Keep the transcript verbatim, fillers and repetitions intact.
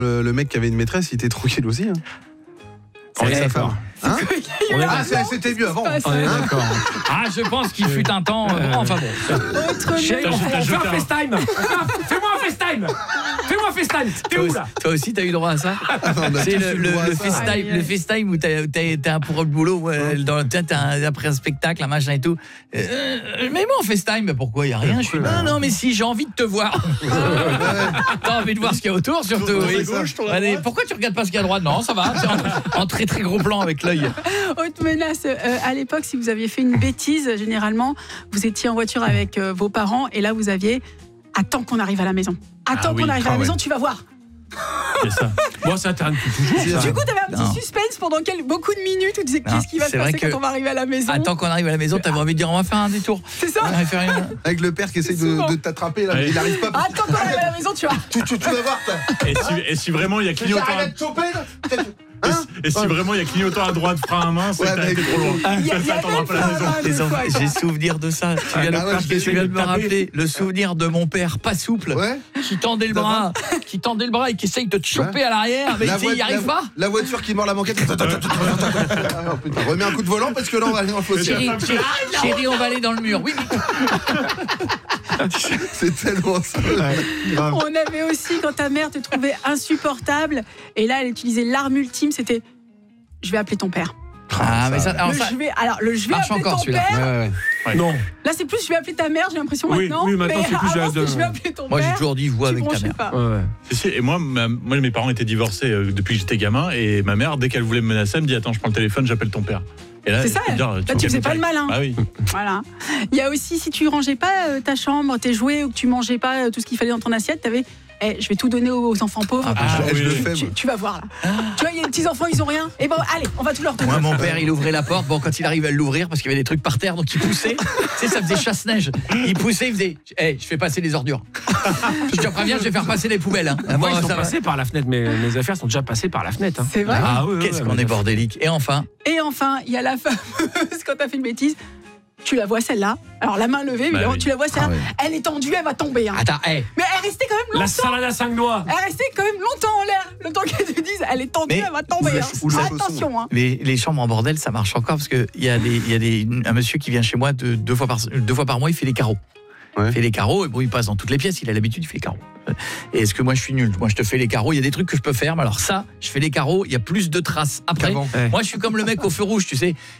Le, le mec qui avait une maîtresse, il était tranquille aussi. Hein. Avec sa femme. Hein ah, c'était mieux avant. On est d'accord. Ah, je pense qu'il fut un temps. Euh, enfin bon. Chez, on fait un FaceTime. Fais-moi un FaceTime. Fais-moi un FaceTime. T'es où là? Toi aussi, t'as eu droit à ça? C'est le, le, le FaceTime, le FaceTime où t'as, t'as, t'as un pour le boulot, ouais, dans, t'as un, après un spectacle, un machin et tout. Euh, mais moi en FaceTime, mais pourquoi? Y a rien. Je suis non, non, mais si, j'ai envie de te voir. T'as envie de voir ce qu'il y a autour, surtout. Oui. Allez, pourquoi tu regardes pas ce qu'il y a à droite? Non, ça va. C'est en, en très très gros plan avec l'œil. Haute menace. Euh, à l'époque, si vous aviez fait une bêtise, généralement, vous étiez en voiture avec euh, vos parents et là, vous aviez attends qu'on arrive à la maison. Attends ah, qu'on oui. arrive à la ah, maison, ouais. tu vas voir. C'est ça. Moi, ça t'arrête toujours. Du coup, t'avais un petit non. suspense pendant quel... beaucoup de minutes où tu disais qu'est-ce qui va se passer quand on va arriver à la maison. Attends qu'on arrive à la maison, t'avais envie de dire on va faire un détour. C'est ça. Une... Avec le père qui essaie de, de t'attraper, là, ouais. il n'arrive pas. Attends qu'on arrive à la maison, tu vois. Tu, tu, tu vas voir. Et si, et si vraiment il y a clignotant. J'arrête de choper, là. Hein et, et si ouais. vraiment il y a clignotant à droite, frein à main, c'est ouais, que t'as été trop loin. Il y a, ça t'attendra pas la maison. Enfants, j'ai souvenir de ça. Tu viens, ah, de, ouais, tu viens de me rappeler le souvenir de mon père, pas souple, ouais. qui tendait le bras, qui tendait le bras et qui essaye de te choper ouais. à l'arrière, mais il n'y arrive pas. La voiture qui mord la banquette. Remets un coup de volant parce que là on va aller dans le fossé. Chérie, chérie, chérie, on va aller dans le mur. Oui. C'est tellement ça. On avait aussi quand ta mère te trouvait insupportable et là elle utilisait l'arme ultime, c'était je vais appeler ton père. Ah, mais ça, alors le ça, je vais, alors le je vais appeler encore, ton père. Ouais, ouais, ouais. Non. Là c'est plus je vais appeler ta mère, j'ai l'impression oui, maintenant. Oui, maintenant c'est plus avant, de... je vais appeler ton moi, père. Moi j'ai toujours dit voix avec ta mère. Ouais, ouais. C'est, c'est, et moi, ma, moi mes parents étaient divorcés euh, depuis que j'étais gamin et ma mère dès qu'elle voulait me menacer, elle me dit attends, je prends le téléphone, j'appelle ton père. Et là, c'est ça, dire, là tu faisais pas le malin. Ah oui. Voilà. Il y a aussi, si tu rangeais pas euh, ta chambre, tes jouets, ou que tu mangeais pas euh, tout ce qu'il fallait dans ton assiette, t'avais, eh, je vais tout donner aux, aux enfants pauvres. Ah, bah, ah, je, je oui. le fais, tu, tu vas voir là. Ah. Tu vois, il y a des petits enfants, ils ont rien. Et bon, allez, on va tout leur donner. Moi, mon père, il ouvrait la porte. Bon, quand il arrivait à l'ouvrir, parce qu'il y avait des trucs par terre, donc il poussait. Tu sais, ça faisait chasse-neige. Il poussait, il faisait. Eh, hey, je fais passer les ordures. Je te préviens, je vais faire passer les poubelles. Hein. Moi, bon, ils sont ça passés va. par la fenêtre. Mes, mes affaires sont déjà passées par la fenêtre. Hein. C'est vrai. Ah, oui, Qu'est-ce ouais, qu'on est bordélique. Et enfin. Et enfin, il y a la fameuse quand t'as fait une bêtise. Tu la vois celle-là. Alors la main levée, bah, oui. tu la vois celle-là. Ah, ouais. Elle est tendue, elle va tomber. Hein. Attends, hey. Mais elle restait quand même longtemps. La salade à cinq doigts. Elle restait quand même longtemps en l'air. Le temps qu'elle te dise, elle est tendue, mais elle va tomber. Hein. Ah, attention. Hein. Les, les chambres en bordel, ça marche encore parce que il y a des, il y a des, un monsieur qui vient chez moi de, deux fois par, deux fois par mois, il fait les carreaux. Ouais. Il fait les carreaux et bon, il passe dans toutes les pièces. Il a l'habitude, il fait les carreaux. Et est-ce que moi je suis nul? Moi je te fais les carreaux. Il y a des trucs que je peux faire, mais alors ça, je fais les carreaux. Il y a plus de traces après. Ouais. Moi je suis comme le mec au feu rouge, tu sais.